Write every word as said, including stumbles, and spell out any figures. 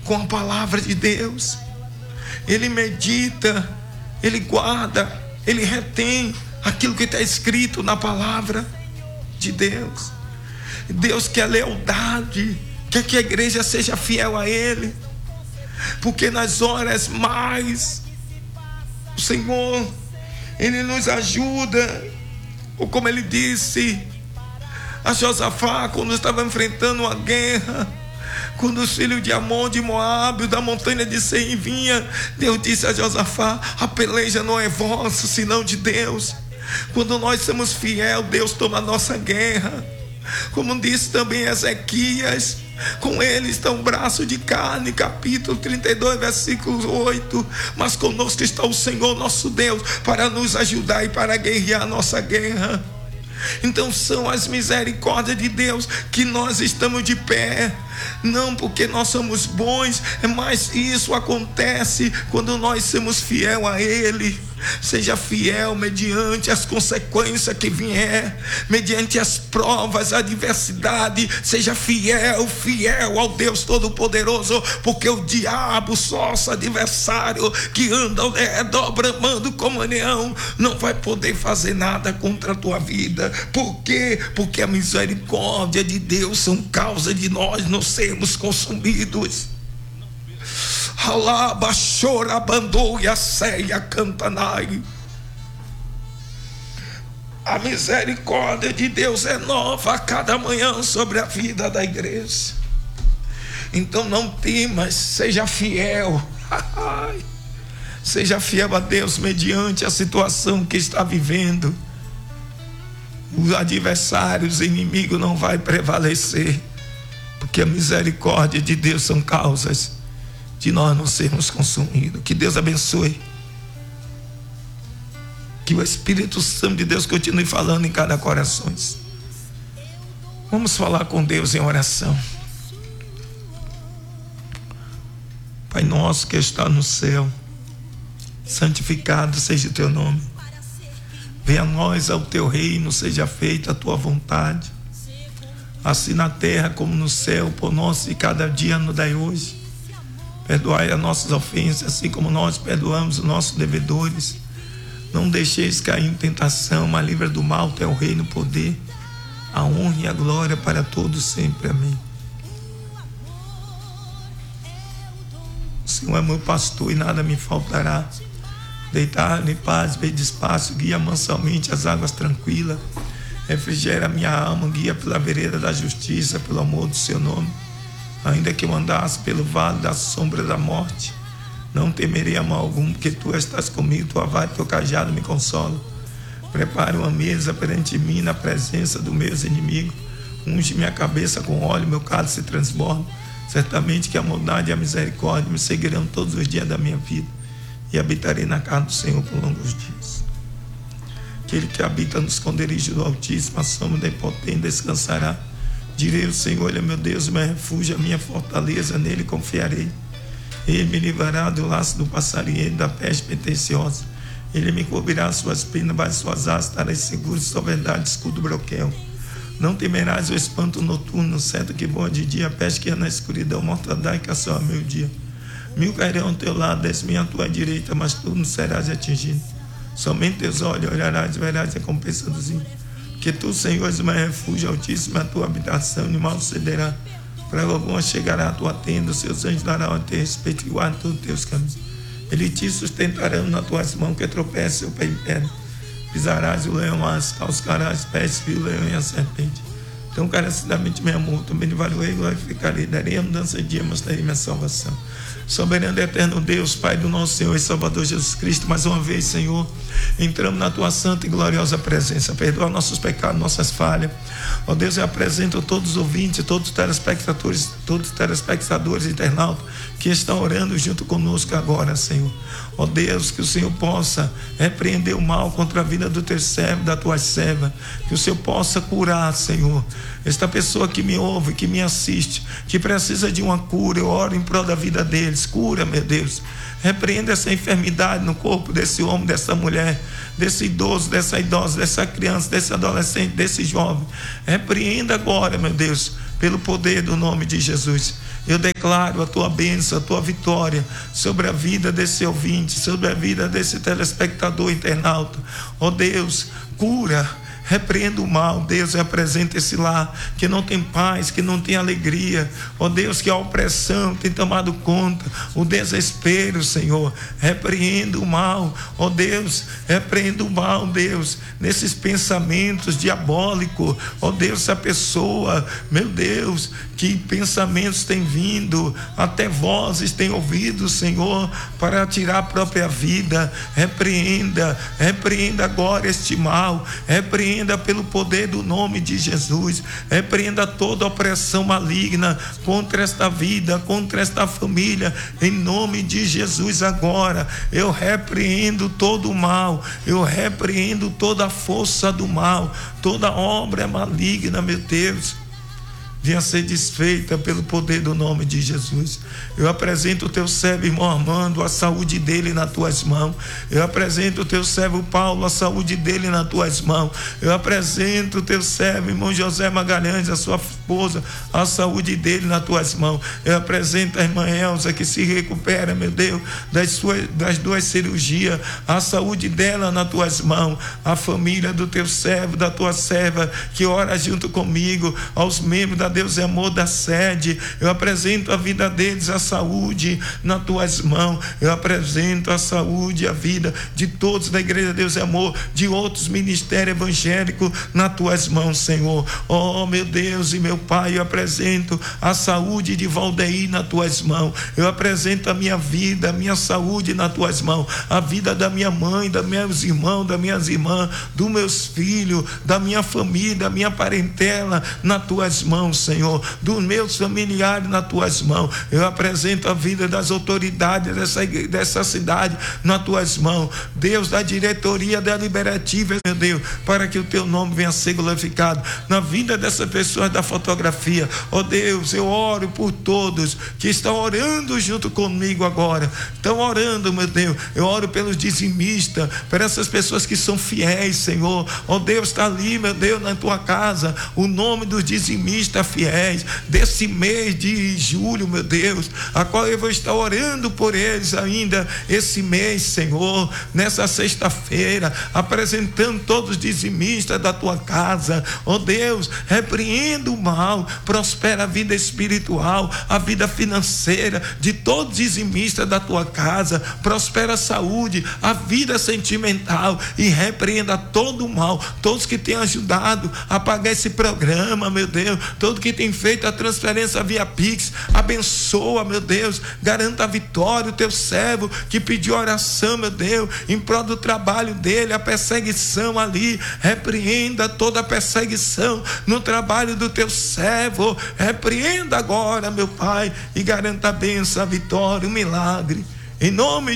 com a palavra de Deus. Ele medita, ele guarda, ele retém aquilo que está escrito na palavra de Deus. Deus quer lealdade, quer que a igreja seja fiel a Ele, porque nas horas mais o Senhor, Ele nos ajuda. Ou como Ele disse a Josafá quando estava enfrentando uma guerra, quando os filhos de Amon, de Moabe, da montanha de Seir vinha, Deus disse a Josafá: a peleja não é vossa, senão de Deus. Quando nós somos fiéis, Deus toma a nossa guerra. Como disse também Ezequias, com ele está um braço de carne, capítulo trinta e dois, versículo oito. Mas conosco está o Senhor nosso Deus, para nos ajudar e para guerrear a nossa guerra. Então são as misericórdias de Deus que nós estamos de pé, não porque nós somos bons, mas isso acontece quando nós somos fiel a Ele. Seja fiel mediante as consequências que vier, mediante as provas, a adversidade. Seja fiel, fiel ao Deus Todo-Poderoso, porque o diabo, sócio adversário, que anda ao redor bramando como leão, não vai poder fazer nada contra a tua vida. Por quê? Porque a misericórdia de Deus são causa de nós não sermos consumidos. Alaba, chora, abandou e a ceia cantanai. A misericórdia de Deus é nova a cada manhã sobre a vida da igreja. Então não temas, seja fiel. Seja fiel a Deus mediante a situação que está vivendo. Os adversários, os inimigos não vai prevalecer, porque a misericórdia de Deus são causas de nós não sermos consumidos. Que Deus abençoe. Que o Espírito Santo de Deus continue falando em cada coração. Vamos falar com Deus em oração. Pai nosso que está no céu, santificado seja o teu nome. Venha a nós ao teu reino, seja feita a tua vontade, assim na terra como no céu. Por nós e cada dia nos dai hoje. Perdoai as nossas ofensas, assim como nós perdoamos os nossos devedores. Não deixeis cair em tentação, mas livra do mal. Teu é o reino, o poder, a honra e a glória para todos sempre. Amém. O Senhor é meu pastor e nada me faltará. Deitar em paz, bem despacio, guia mansamente as águas tranquilas. Refrigera minha alma, guia pela vereda da justiça, pelo amor do seu nome. Ainda que eu andasse pelo vale da sombra da morte, não temerei a mal algum, porque tu estás comigo, tua vara e teu cajado me consolam. Prepara uma mesa perante mim na presença dos meus inimigos. Unge minha cabeça com óleo, meu cálice se transborda. Certamente que a bondade e a misericórdia me seguirão todos os dias da minha vida, e habitarei na casa do Senhor por longos dias. Aquele que habita no esconderijo do Altíssimo, a sombra da Impotente descansará. Direi: o Senhor, Ele é meu Deus, meu refúgio, a minha fortaleza, nele confiarei. Ele me livrará do laço do passarinheiro, da peste pertenciosa. Ele me cobrirá as suas penas, vai suas asas, estarei seguro, sua verdade, escudo broquel. Não temerás o espanto noturno, certo que voa de dia, a peste que é na escuridão, mortandade que a ao meio-dia. Mil cairão ao teu lado, dez mil à tua direita, mas tu não serás atingido. Somente teus olhos olharás e verás a recompensa dos ímpios. Que tu, Senhor, és o meu refúgio altíssimo, a tua habitação, e mal sucederá. Praga alguma chegará à tua tenda, os seus anjos darão a teu respeito e guardam todos os teus caminhos. Eles te sustentarão nas tuas mãos, que tropeça o pé em pedra. Pisarás o leão, as calcarás, pés, fio, o leão e a serpente. Então, carecidamente, meu amor, também lhe valerei e glorificarei. Darei a mudança de dia, mostrarei minha salvação. Soberano e eterno Deus, Pai do nosso Senhor e Salvador Jesus Cristo, mais uma vez, Senhor, entramos na tua santa e gloriosa presença. Perdoa nossos pecados, nossas falhas. Ó Deus, eu apresento todos os ouvintes, todos os telespectadores, todos os telespectadores internautas que estão orando junto conosco agora, Senhor. Ó Deus, que o Senhor possa repreender o mal contra a vida do teu servo, da tua serva. Que o Senhor possa curar, Senhor, esta pessoa que me ouve, que me assiste, que precisa de uma cura. Eu oro em prol da vida deles. Cura, meu Deus. Repreenda essa enfermidade no corpo desse homem, dessa mulher, desse idoso, dessa idosa, dessa criança, desse adolescente, desse jovem. Repreenda agora, meu Deus, pelo poder do nome de Jesus. Eu declaro a tua bênção, a tua vitória sobre a vida desse ouvinte, sobre a vida desse telespectador internauta. Ó Deus, cura. Repreenda o mal, Deus, representa esse lar que não tem paz, que não tem alegria, ó Deus, que a opressão tem tomado conta, o desespero, Senhor. Repreenda o mal, ó Deus, repreenda o mal, Deus, nesses pensamentos diabólicos, ó Deus, essa pessoa, meu Deus, que pensamentos têm vindo, até vozes têm ouvido, Senhor, para tirar a própria vida. Repreenda, repreenda agora este mal, repreenda pelo poder do nome de Jesus, repreenda toda opressão maligna contra esta vida, contra esta família, em nome de Jesus. Agora eu repreendo todo o mal, eu repreendo toda a força do mal, toda obra maligna, meu Deus, venha ser desfeita pelo poder do nome de Jesus. Eu apresento o teu servo irmão Armando, a saúde dele nas tuas mãos. Eu apresento o teu servo Paulo, a saúde dele nas tuas mãos. Eu apresento o teu servo irmão José Magalhães, a sua esposa, a saúde dele nas tuas mãos. Eu apresento a irmã Elza, que se recupera, meu Deus, das, suas, das duas cirurgias, a saúde dela nas tuas mãos. A família do teu servo, da tua serva, que ora junto comigo, aos membros da Deus é amor da sede, eu apresento a vida deles, a saúde nas tuas mãos. Eu apresento a saúde, a vida de todos da igreja Deus é amor, de outros ministérios evangélicos nas tuas mãos, Senhor. Oh meu Deus e meu Pai, eu apresento a saúde de Valdeir nas tuas mãos. Eu apresento a minha vida, a minha saúde nas tuas mãos, a vida da minha mãe, dos meus irmãos, das minhas irmãs, dos meus filhos, da minha família, da minha parentela nas tuas mãos, Senhor, dos meus familiares nas tuas mãos. Eu apresento a vida das autoridades dessa, dessa cidade nas tuas mãos, Deus, da diretoria deliberativa, meu Deus, para que o teu nome venha a ser glorificado na vida dessas pessoas da fotografia. Ó oh Deus, eu oro por todos que estão orando junto comigo agora, estão orando, meu Deus. Eu oro pelos dizimistas, por essas pessoas que são fiéis, Senhor. Ó oh Deus, está ali, meu Deus, na tua casa o nome dos dizimistas fiéis desse mês de julho, meu Deus, a qual eu vou estar orando por eles ainda esse mês, Senhor, nessa sexta-feira, apresentando todos os dizimistas da tua casa. Ó Deus, repreenda o mal, prospera a vida espiritual, a vida financeira de todos os dizimistas da tua casa, prospera a saúde, a vida sentimental, e repreenda todo o mal, todos que têm ajudado a pagar esse programa, meu Deus, todo que tem feito a transferência via Pix, abençoa, meu Deus, garanta a vitória, o teu servo que pediu oração, meu Deus, em prol do trabalho dele, a perseguição ali, repreenda toda a perseguição no trabalho do teu servo, repreenda agora, meu Pai, e garanta a bênção, a vitória, o milagre, em nome